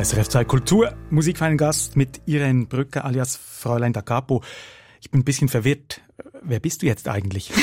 SRF 2 Kultur, Musik für einen Gast mit Irene Brücker alias Fräulein da Capo. Ich bin ein bisschen verwirrt. Wer bist du jetzt eigentlich?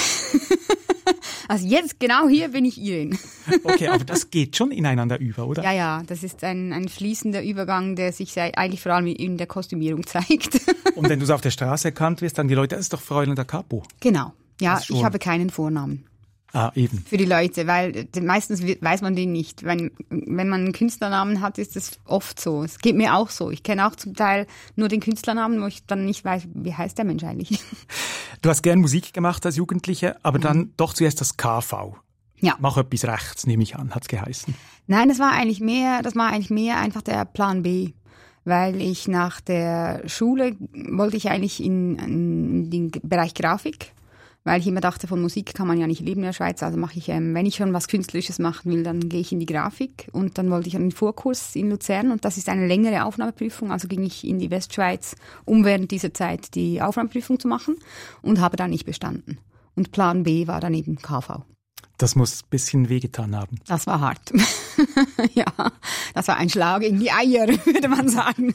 Also jetzt, genau hier bin ich Irene. Okay, aber das geht schon ineinander über, oder? Ja, das ist ein fließender Übergang, der sich eigentlich vor allem in der Kostümierung zeigt. Und wenn du so auf der Straße erkannt wirst, dann die Leute, das ist doch Fräulein da Capo. Genau, ja, ich habe keinen Vornamen. Ah, eben. Für die Leute, weil meistens weiß man den nicht. Wenn man einen Künstlernamen hat, ist das oft so. Es geht mir auch so. Ich kenne auch zum Teil nur den Künstlernamen, wo ich dann nicht weiß, wie heißt der Mensch eigentlich. Du hast gern Musik gemacht als Jugendliche, aber dann doch zuerst das KV. Ja. Mach etwas rechts, nehme ich an, hat's geheißen. Nein, das war eigentlich mehr einfach der Plan B. Weil ich nach der Schule wollte ich eigentlich in den Bereich Grafik. Weil ich immer dachte, von Musik kann man ja nicht leben in der Schweiz. Also mache ich, wenn ich schon was Künstlerisches machen will, dann gehe ich in die Grafik. Und dann wollte ich einen Vorkurs in Luzern. Und das ist eine längere Aufnahmeprüfung. Also ging ich in die Westschweiz, um während dieser Zeit die Aufnahmeprüfung zu machen. Und habe dann nicht bestanden. Und Plan B war dann eben KV. Das muss ein bisschen wehgetan haben. Das war hart. Ja, das war ein Schlag in die Eier, würde man sagen.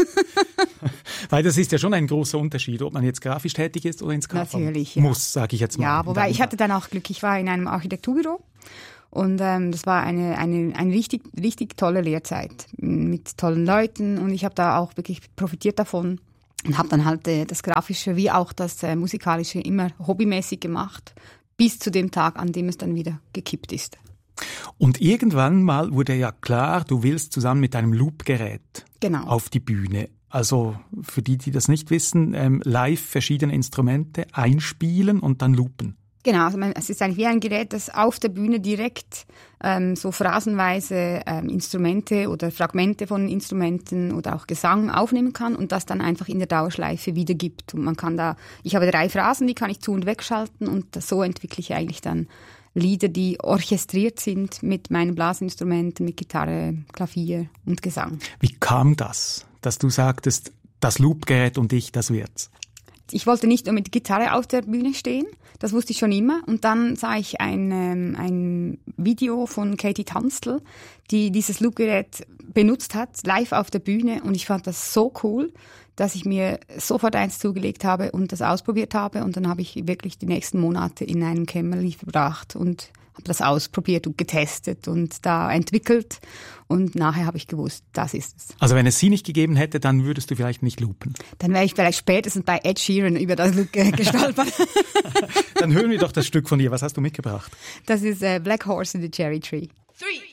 Weil das ist ja schon ein großer Unterschied, ob man jetzt grafisch tätig ist oder ins KV Natürlich, ja. muss, sage ich jetzt mal. Ja, wobei ich hatte dann auch Glück. Ich war in einem Architekturbüro und das war eine richtig, richtig tolle Lehrzeit mit tollen Leuten und ich habe da auch wirklich profitiert davon und habe dann halt das Grafische wie auch das Musikalische immer hobbymäßig gemacht, bis zu dem Tag, an dem es dann wieder gekippt ist. Und irgendwann mal wurde ja klar, du willst zusammen mit deinem Loopgerät auf die Bühne. Also für die das nicht wissen, live verschiedene Instrumente einspielen und dann loopen. Genau, also es ist eigentlich wie ein Gerät, das auf der Bühne direkt so phrasenweise Instrumente oder Fragmente von Instrumenten oder auch Gesang aufnehmen kann und das dann einfach in der Dauerschleife wiedergibt. Und man kann ich habe 3 Phrasen, die kann ich zu- und wegschalten und so entwickle ich eigentlich dann Lieder, die orchestriert sind mit meinen Blasinstrumenten, mit Gitarre, Klavier und Gesang. Wie kam das, dass du sagtest, das Loopgerät und ich, das wird's? Ich wollte nicht nur mit Gitarre auf der Bühne stehen, das wusste ich schon immer. Und dann sah ich ein Video von Katie Tunstall, die dieses Loopgerät benutzt hat, live auf der Bühne. Und ich fand das so cool, dass ich mir sofort eins zugelegt habe und das ausprobiert habe. Und dann habe ich wirklich die nächsten Monate in einem Kämmerchen verbracht und habe das ausprobiert und getestet und da entwickelt. Und nachher habe ich gewusst, das ist es. Also wenn es sie nicht gegeben hätte, dann würdest du vielleicht nicht loopen? Dann wäre ich vielleicht spätestens bei Ed Sheeran über das Loop gestolpert. Dann hören wir doch das Stück von dir. Was hast du mitgebracht? Das ist Black Horse in the Cherry Tree. 3